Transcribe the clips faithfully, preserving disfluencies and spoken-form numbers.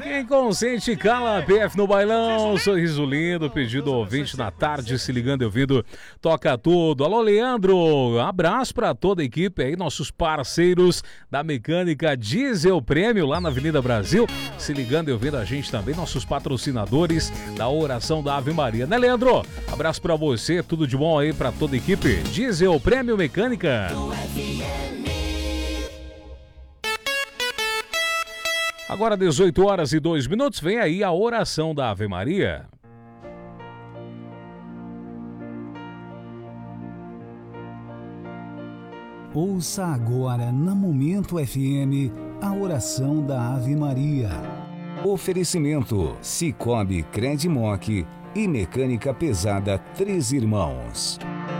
Quem consente cala, P F no bailão, sorriso lindo, pedido ouvinte na tarde, se ligando e ouvindo, toca tudo. Alô, Leandro, abraço pra toda a equipe aí, nossos parceiros da Mecânica Diesel Prêmio lá na Avenida Brasil, se ligando e ouvindo a gente também, nossos patrocinadores da oração da Ave Maria, né, Leandro? Abraço pra você, tudo de bom aí pra toda a equipe. Diesel Prêmio Mecânica. Agora dezoito horas e dois minutos, vem aí a oração da Ave Maria. Ouça agora na Momento F M a oração da Ave Maria. Oferecimento Cicobi Credimoc e Mecânica Pesada Três Irmãos.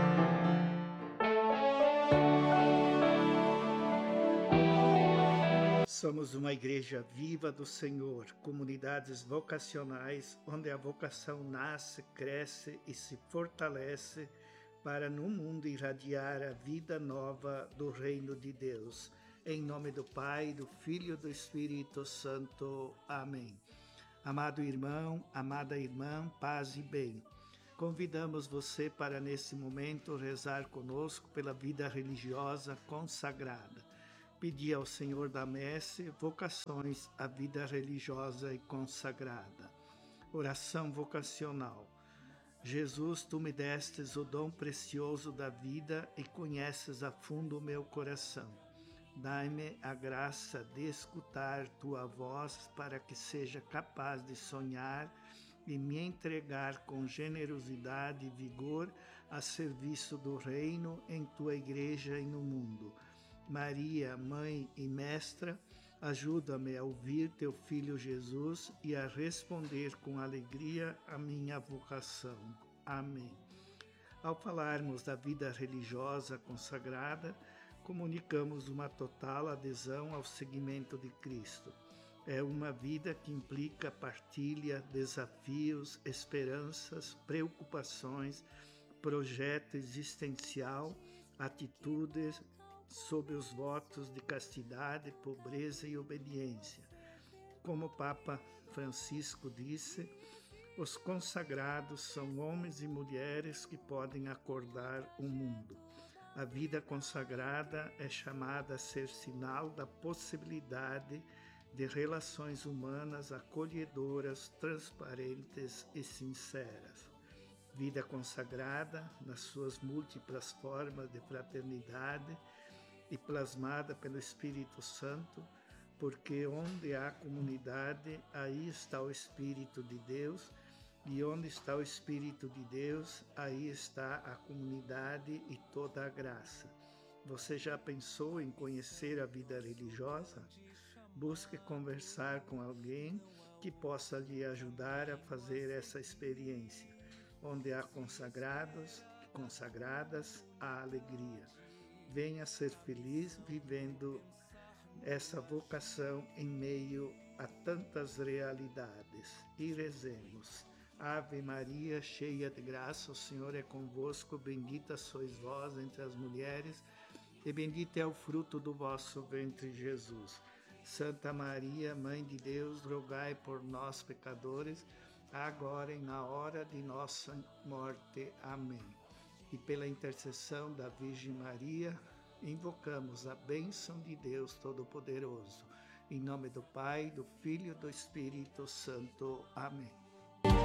Somos uma igreja viva do Senhor, comunidades vocacionais onde a vocação nasce, cresce e se fortalece para no mundo irradiar a vida nova do reino de Deus. Em nome do Pai, do Filho e do Espírito Santo. Amém. Amado irmão, amada irmã, paz e bem. Convidamos você para nesse momento rezar conosco pela vida religiosa consagrada. Pedir ao Senhor da Messe vocações à vida religiosa e consagrada. Oração vocacional. Jesus, tu me destes o dom precioso da vida e conheces a fundo o meu coração. Dai-me a graça de escutar tua voz para que seja capaz de sonhar e me entregar com generosidade e vigor a serviço do reino em tua igreja e no mundo. Maria, Mãe e Mestra, ajuda-me a ouvir teu Filho Jesus e a responder com alegria a minha vocação. Amém. Ao falarmos da vida religiosa consagrada, comunicamos uma total adesão ao seguimento de Cristo. É uma vida que implica partilha, desafios, esperanças, preocupações, projeto existencial, atitudes, sob os votos de castidade, pobreza e obediência. Como o Papa Francisco disse, os consagrados são homens e mulheres que podem acordar o mundo. A vida consagrada é chamada a ser sinal da possibilidade de relações humanas acolhedoras, transparentes e sinceras. Vida consagrada, nas suas múltiplas formas de fraternidade, e plasmada pelo Espírito Santo, porque onde há comunidade, aí está o Espírito de Deus, e onde está o Espírito de Deus, aí está a comunidade e toda a graça. Você já pensou em conhecer a vida religiosa? Busque conversar com alguém que possa lhe ajudar a fazer essa experiência. Onde há consagrados e consagradas, há alegria. Venha ser feliz vivendo essa vocação em meio a tantas realidades. E rezemos. Ave Maria, cheia de graça, o Senhor é convosco, bendita sois vós entre as mulheres, e bendito é o fruto do vosso ventre, Jesus. Santa Maria, Mãe de Deus, rogai por nós, pecadores, agora e na hora de nossa morte. Amém. E pela intercessão da Virgem Maria, invocamos a bênção de Deus Todo-Poderoso. Em nome do Pai, do Filho e do Espírito Santo. Amém.